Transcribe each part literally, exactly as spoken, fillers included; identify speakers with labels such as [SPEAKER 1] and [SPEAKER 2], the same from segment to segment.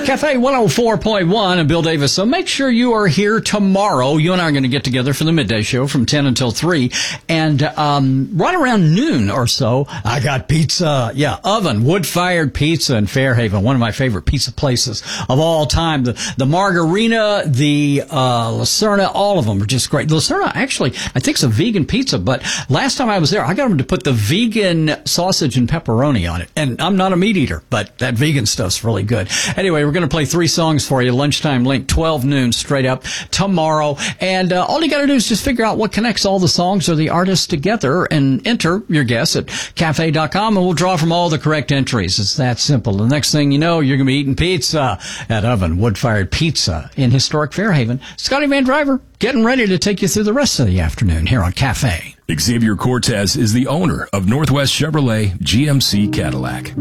[SPEAKER 1] Cafe one oh four point one and Bill Davis. So make sure you are here tomorrow. You and I are going to get together for the midday show from ten until three. And um right around noon or so, I got pizza. Yeah, oven, wood-fired pizza in Fairhaven, one of my favorite pizza places of all time. The the Margarina, the uh Lucerna, all of them are just great. Lucerna, actually, I think it's a vegan pizza, but last time I was there, I got them to put the vegan sausage and pepperoni on it. And I'm not a meat eater, but that vegan stuff's really good. Anyway, we're going to play three songs for you. Lunchtime link, twelve noon, straight up tomorrow. And uh, all you got to do is just figure out what connects all the songs or the artists together and enter your guess at cafe dot com, and we'll draw from all the correct entries. It's that simple. The next thing you know, you're going to be eating pizza at Oven, wood-fired pizza in historic Fairhaven. Scotty Van Driver getting ready to take you through the rest of the afternoon here on Cafe.
[SPEAKER 2] Xavier Cortez is the owner of Northwest Chevrolet G M C Cadillac.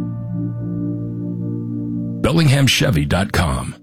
[SPEAKER 2] Bellingham Chevy dot com.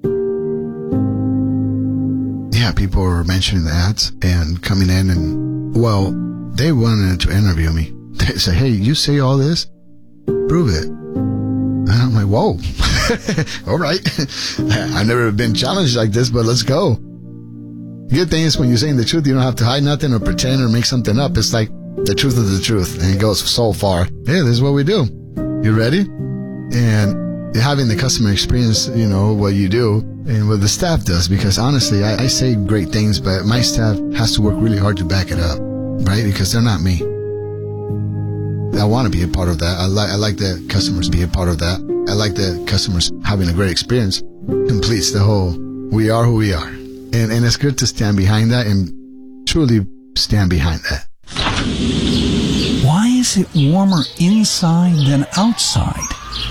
[SPEAKER 3] Yeah, people were mentioning the ads and coming in, and, well, they wanted to interview me. They said, hey, you say all this? Prove it. And I'm like, whoa. All right. I've never been challenged like this, but let's go. The good thing is when you're saying the truth, you don't have to hide nothing or pretend or make something up. It's like the truth is the truth, and it goes so far. Yeah, this is what we do. You ready? And having the customer experience, you know, what you do and what the staff does, because honestly, I, I say great things, but my staff has to work really hard to back it up, right? Because they're not me. I want to be a part of that. I like I like the customers be a part of that. I like the customers having a great experience. Completes the whole, we are who we are. And, and it's good to stand behind that and truly stand behind that.
[SPEAKER 4] Why is it warmer inside than outside?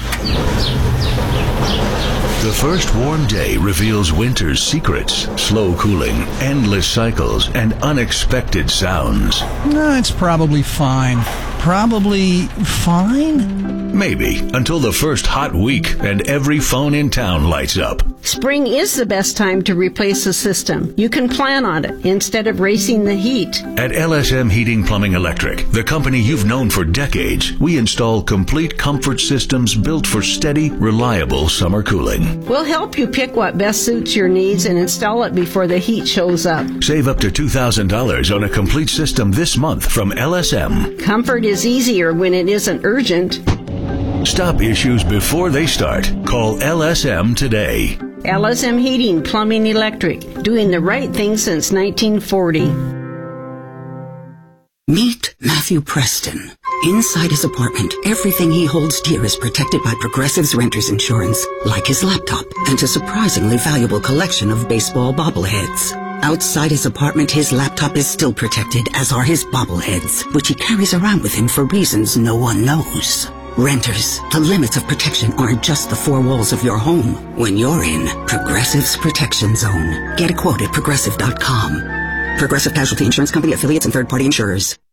[SPEAKER 5] The first warm day reveals winter's secrets, slow cooling, endless cycles, and unexpected sounds.
[SPEAKER 4] No, it's probably fine. Probably fine?
[SPEAKER 5] Maybe, until the first hot week and every phone in town lights up.
[SPEAKER 6] Spring is the best time to replace the system. You can plan on it instead of racing the heat.
[SPEAKER 5] At L S M Heating Plumbing Electric, the company you've known for decades, we install complete comfort systems built for steady, reliable summer cooling.
[SPEAKER 6] We'll help you pick what best suits your needs and install it before the heat shows up.
[SPEAKER 5] Save up to two thousand dollars on a complete system this month from L S M.
[SPEAKER 6] Comfort is easier when it isn't urgent.
[SPEAKER 5] Stop issues before they start. Call L S M today.
[SPEAKER 6] L S M Heating, Plumbing, Electric, doing the right thing since nineteen forty.
[SPEAKER 7] Meet Matthew Preston. Inside his apartment, everything he holds dear is protected by Progressive's Renter's Insurance, like his laptop and a surprisingly valuable collection of baseball bobbleheads. Outside his apartment, his laptop is still protected, as are his bobbleheads, which he carries around with him for reasons no one knows. Renters, the limits of protection aren't just the four walls of your home. When you're in Progressive's Protection Zone, get a quote at progressive dot com. Progressive Casualty Insurance Company, affiliates, and third-party insurers.